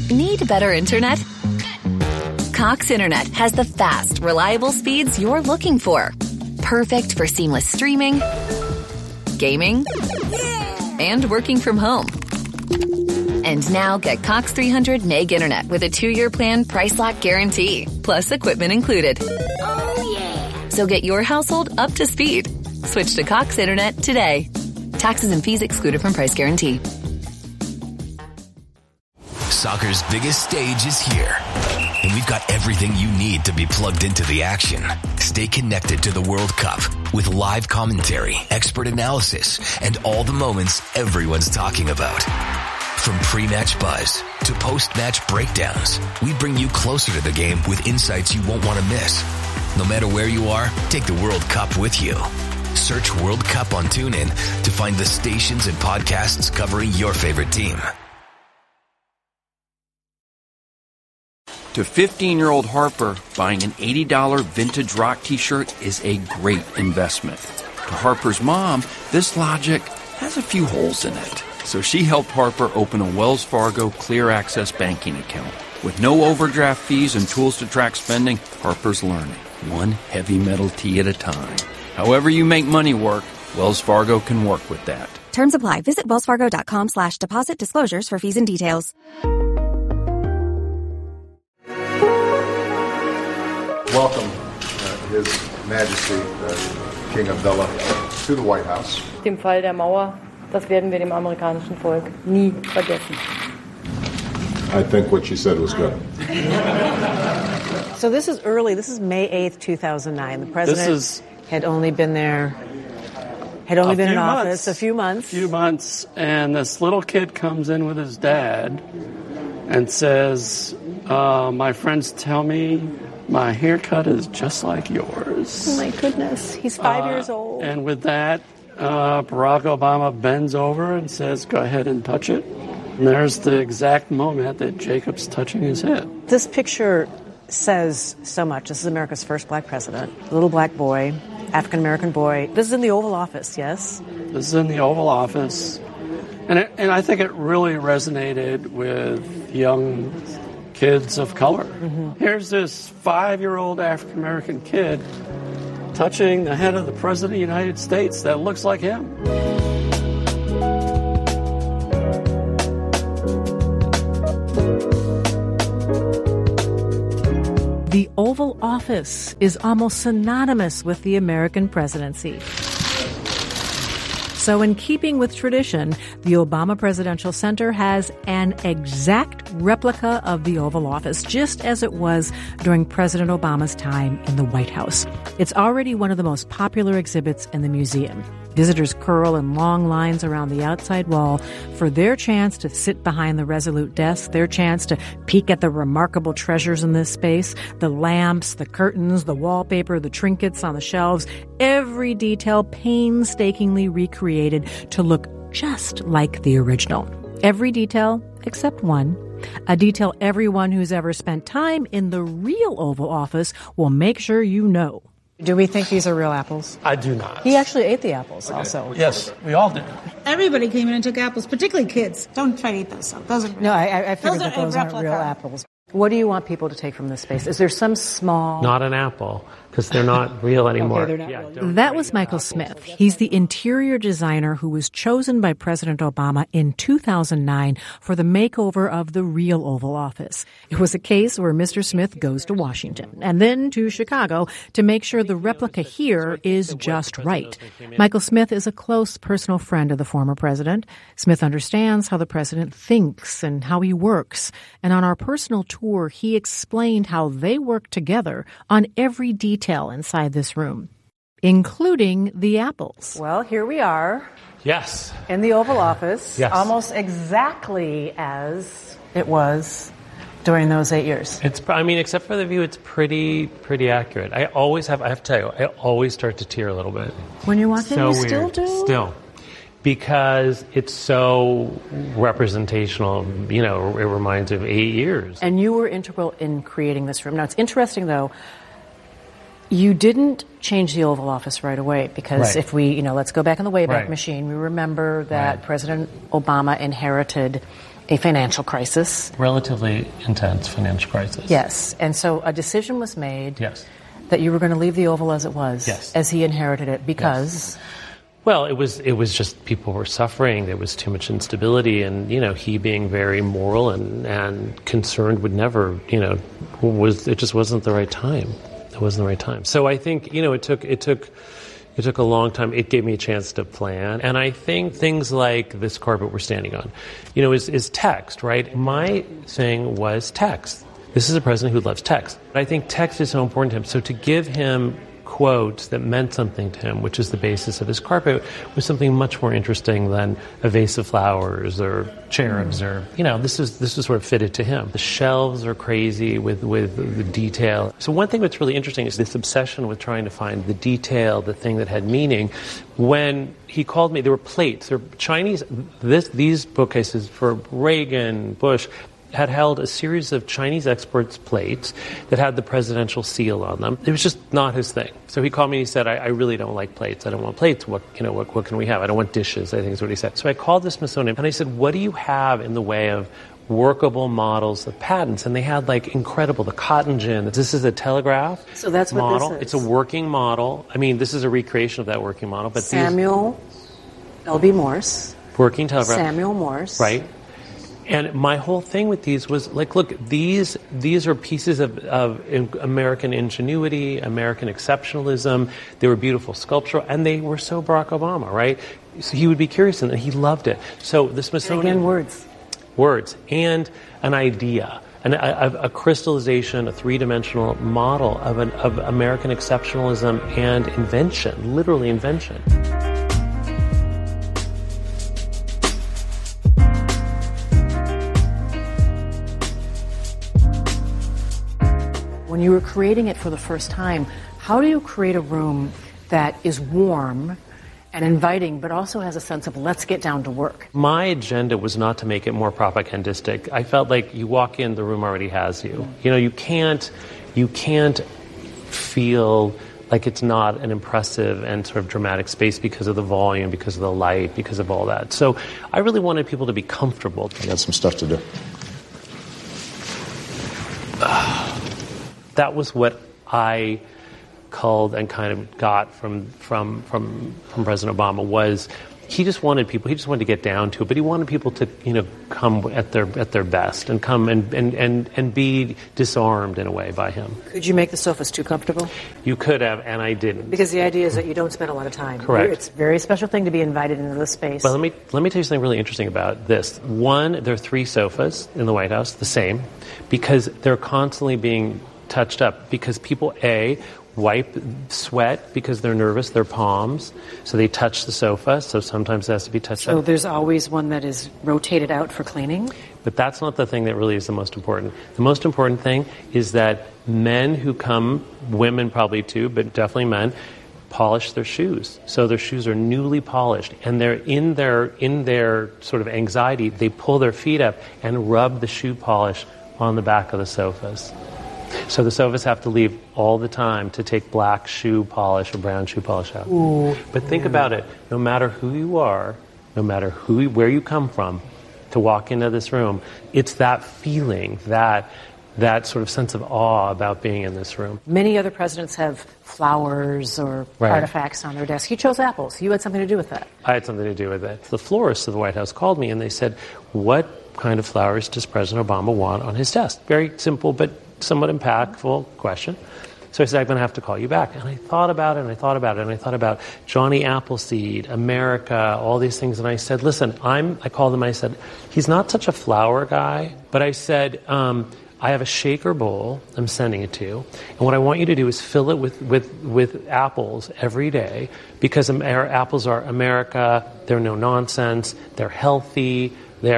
Need better internet? Cox Internet has the fast, reliable speeds you're looking for. Perfect for seamless streaming, gaming, and working from home. And now get Cox 300 meg internet with a 2-year plan price lock guarantee, plus equipment included. Oh, yeah. So get your household up to speed. Switch to Cox Internet today. Taxes and fees excluded from price guarantee. Soccer's biggest stage is here, and we've got everything you need to be plugged into the action. Stay connected to the World Cup with live commentary, expert analysis, and all the moments everyone's talking about. From pre-match buzz to post-match breakdowns, we bring you closer to the game with insights you won't want to miss. No matter where you are, take the World Cup with you. Search World Cup on TuneIn to find the stations and podcasts covering your favorite team. To 15-year-old Harper, buying an $80 vintage rock t-shirt is a great investment. To Harper's mom, this logic has a few holes in it. So she helped Harper open a Wells Fargo Clear Access banking account. With no overdraft fees and tools to track spending, Harper's learning, one heavy metal tee at a time. However you make money work, Wells Fargo can work with that. Terms apply. Visit wellsfargo.com/deposit disclosures for fees and details. Welcome, His Majesty, King Abdullah, to the White House. Dem Fall der Mauer, das werden wir dem amerikanischen Volk nie vergessen. I think what you said was good. So this is early. This is May 8th, 2009. The president had only been there, in office a few months. And this little kid comes in with his dad and says, my friends tell me my haircut is just like yours. Oh, my goodness. He's 5 years old. And with that, Barack Obama bends over and says, go ahead and touch it. And there's the exact moment that Jacob's touching his head. This picture says so much. This is America's first black president. A little black boy, African-American boy. This is in the Oval Office, yes? This is in the Oval Office. And I think it really resonated with young kids of color. Mm-hmm. Here's this 5-year-old African-American kid touching the head of the President of the United States that looks like him. The Oval Office is almost synonymous with the American presidency. So in keeping with tradition, the Obama Presidential Center has an exact replica of the Oval Office, just as it was during President Obama's time in the White House. It's already one of the most popular exhibits in the museum. Visitors curl in long lines around the outside wall for their chance to sit behind the resolute desk, their chance to peek at the remarkable treasures in this space, the lamps, the curtains, the wallpaper, the trinkets on the shelves, every detail painstakingly recreated to look just like the original. Every detail except one. A detail everyone who's ever spent time in the real Oval Office will make sure you know. Do we think these are real apples? I do not. He actually ate the apples also. Yes, we all did. Everybody came in and took apples, particularly kids. Don't try to eat those. Those are No, I figured that those aren't real apples. What do you want people to take from this space? Is there some small... Not an apple, because they're not real anymore. Okay, they're not real. That was Michael Smith. He's the interior designer who was chosen by President Obama in 2009 for the makeover of the real Oval Office. It was a case where Mr. Smith goes to Washington and then to Chicago to make sure the replica here is just right. Michael Smith is a close personal friend of the former president. Smith understands how the president thinks and how he works. And on our personal tour, he explained how they work together on every detail inside this room, including the apples. Well, here we are. Yes. In the Oval Office. Yes. Almost exactly as it was during those 8 years. Except for the view, it's pretty accurate. I have to tell you, I always start to tear a little bit. When you walk in, you still do? Still. Because it's so representational, it reminds me of 8 years. And you were integral in creating this room. Now, it's interesting, though, you didn't change the Oval Office right away because if we, let's go back in the Wayback Machine, we remember that President Obama inherited a financial crisis. Relatively intense financial crisis. Yes. And so a decision was made yes. that you were going to leave the Oval as it was, yes. as he inherited it, because... Yes. Well, it was just people were suffering. There was too much instability, and he being very moral and concerned would never, it just wasn't the right time. It wasn't the right time. So I think it took a long time. It gave me a chance to plan, and I think things like this carpet we're standing on, is text, right? My thing was text. This is a president who loves text. I think text is so important to him. So to give him quotes that meant something to him, which is the basis of his carpet, was something much more interesting than a vase of flowers or cherubs or, this is sort of fitted to him. The shelves are crazy with the detail. So one thing that's really interesting is this obsession with trying to find the detail, the thing that had meaning. When he called me, there were plates. There were Chinese, these bookcases for Reagan, Bush, had held a series of Chinese exports plates that had the presidential seal on them. It was just not his thing. So he called me and he said, I really don't like plates. I don't want plates. What can we have? I don't want dishes, I think is what he said. So I called the Smithsonian and I said, what do you have in the way of workable models of patents? And they had incredible, the cotton gin. This is a telegraph So that's what model. This is. It's a working model. I mean, this is a recreation of that working model. But Samuel L.B. Morse. Working telegraph. Samuel Morse. Right. And my whole thing with these was look, these are pieces of American ingenuity, American exceptionalism. They were beautiful sculptural, and they were so Barack Obama, right? So he would be curious, and he loved it. So the Smithsonian... And again, Words. And an idea, a crystallization, a three-dimensional model of American exceptionalism and invention, literally invention. When you were creating it for the first time, how do you create a room that is warm and inviting, but also has a sense of let's get down to work? My agenda was not to make it more propagandistic. I felt like you walk in, the room already has you. You can't feel like it's not an impressive and sort of dramatic space because of the volume, because of the light, because of all that. So I really wanted people to be comfortable. I got some stuff to do. That was what I culled and kind of got from President Obama was he just wanted to get down to it, but he wanted people to come at their best and come and be disarmed in a way by him. Could you make the sofas too comfortable? You could have, and I didn't. Because the idea is that you don't spend a lot of time. Correct. It's a very special thing to be invited into the space. But let me tell you something really interesting about this. One, there are 3 sofas in the White House, the same, because they're constantly being touched up because people, wipe sweat because they're nervous, their palms, so they touch the sofa, so sometimes it has to be touched up. So there's always one that is rotated out for cleaning? But that's not the thing that really is the most important. The most important thing is that men who come, women probably too, but definitely men, polish their shoes. So their shoes are newly polished, and they're in their sort of anxiety, they pull their feet up and rub the shoe polish on the back of the sofas. So the sofas have to leave all the time to take black shoe polish or brown shoe polish out. Ooh. But think about it. No matter who you are, no matter where you come from, to walk into this room, it's that feeling, that sort of sense of awe about being in this room. Many other presidents have flowers or artifacts on their desk. You chose apples. You had something to do with that. I had something to do with it. The florists of the White House called me and they said, what kind of flowers does President Obama want on his desk? Very simple, but somewhat impactful question. So I said, I'm going to have to call you back. And I thought about it, and I thought about it, and I thought about Johnny Appleseed, America, all these things. And I said, listen, I called him, I said, he's not such a flower guy, but I said, I have a shaker bowl I'm sending it to you, and what I want you to do is fill it with apples every day, because apples are America, they're no nonsense, they're healthy,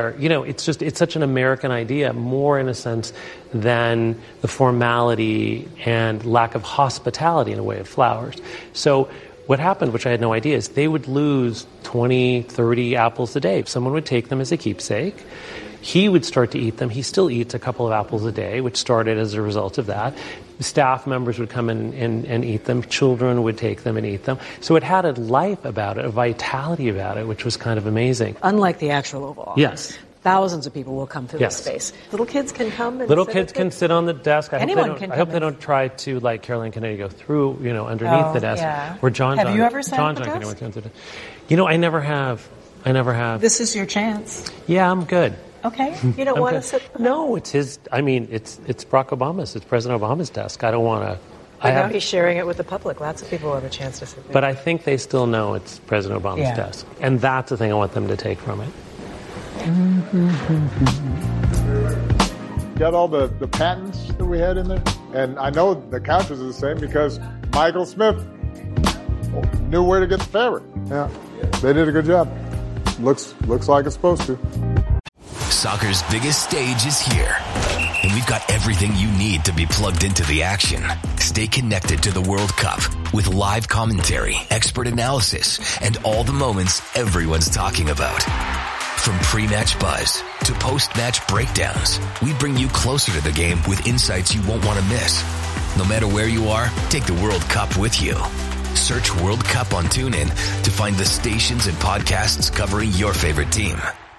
it's such an American idea, more in a sense than the formality and lack of hospitality in a way of flowers. So what happened, which I had no idea, is they would lose 20, 30 apples a day. Someone would take them as a keepsake. He would start to eat them. He still eats a couple of apples a day, which started as a result of that. Staff members would come in and eat them. Children would take them and eat them. So it had a life about it, a vitality about it, which was kind of amazing. Unlike the actual Oval Office. Yes. thousands of people will come through Yes. this space. Little kids can come and Little kids can sit on the desk. I hope they don't try to, like Caroline Kennedy, go through, underneath the desk. Yeah. Where John Have you ever sat John at the Kennedy desk? went through the I never have. This is your chance. Yeah, I'm good. Okay. You don't I'm want to good. sit? No, it's his. I mean, it's Barack Obama's. It's President Obama's desk. I don't want to. But now he's sharing it with the public. Lots of people will have a chance to sit there. But I think they still know it's President Obama's desk, and that's the thing I want them to take from it. Got all the patents that we had in there, and I know the couches are the same because Michael Smith knew where to get the fabric. Yeah, they did a good job. Looks like it's supposed to. Soccer's biggest stage is here, and we've got everything you need to be plugged into the action. Stay connected to the World Cup with live commentary, expert analysis, and all the moments everyone's talking about. From pre-match buzz to post-match breakdowns, we bring you closer to the game with insights you won't want to miss. No matter where you are, take the World Cup with you. Search World Cup on TuneIn to find the stations and podcasts covering your favorite team.